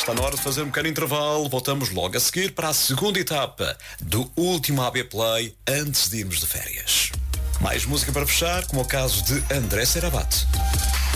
Está na hora de fazer um pequeno intervalo. Voltamos logo a seguir para a segunda etapa do último AB Play antes de irmos de férias. Mais música para fechar, como é o caso de André Serabate.